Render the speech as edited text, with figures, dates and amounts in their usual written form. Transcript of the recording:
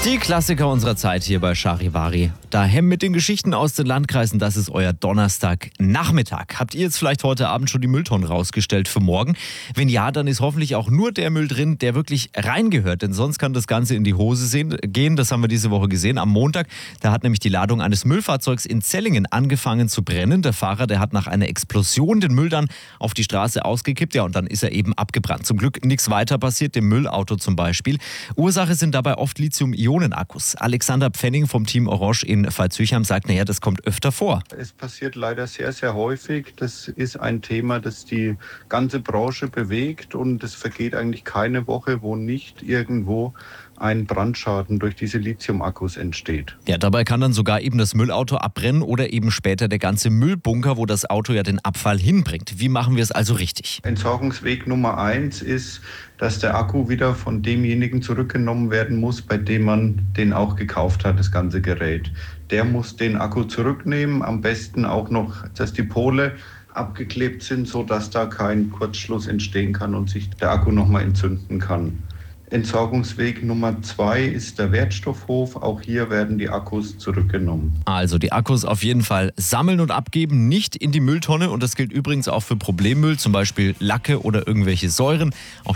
Die Klassiker unserer Zeit hier bei Charivari. Daheim mit den Geschichten aus den Landkreisen, das ist euer Donnerstagnachmittag. Habt ihr jetzt vielleicht heute Abend schon die Mülltonnen rausgestellt für morgen? Wenn ja, dann ist hoffentlich auch nur der Müll drin, der wirklich reingehört. Denn sonst kann das Ganze in die Hose gehen. Das haben wir diese Woche gesehen. Am Montag, da hat nämlich die Ladung eines Müllfahrzeugs in Zellingen angefangen zu brennen. Der Fahrer, der hat nach einer Explosion den Müll dann auf die Straße ausgekippt. Ja, und dann ist er eben abgebrannt. Zum Glück nichts weiter passiert, dem Müllauto zum Beispiel. Ursache sind dabei oft Lithium-Ionen-Akkus. Alexander Pfenning vom Team Orange in Pfalz-Hüchheim sagt, naja, das kommt öfter vor. Es passiert leider sehr, sehr häufig. Das ist ein Thema, das die ganze Branche bewegt und es vergeht eigentlich keine Woche, wo nicht irgendwo ein Brandschaden durch diese Lithium-Akkus entsteht. Ja, dabei kann dann sogar eben das Müllauto abbrennen oder eben später der ganze Müllbunker, wo das Auto ja den Abfall hinbringt. Wie machen wir es also richtig? Entsorgungsweg Nummer 1 ist, dass der Akku wieder von demjenigen zurückgenommen werden muss, bei dem man den auch gekauft hat, das ganze Gerät. Der muss den Akku zurücknehmen, am besten auch noch, dass die Pole abgeklebt sind, sodass da kein Kurzschluss entstehen kann und sich der Akku nochmal entzünden kann. Entsorgungsweg Nummer 2 ist der Wertstoffhof. Auch hier werden die Akkus zurückgenommen. Also die Akkus auf jeden Fall sammeln und abgeben, nicht in die Mülltonne. Und das gilt übrigens auch für Problemmüll, zum Beispiel Lacke oder irgendwelche Säuren. Auch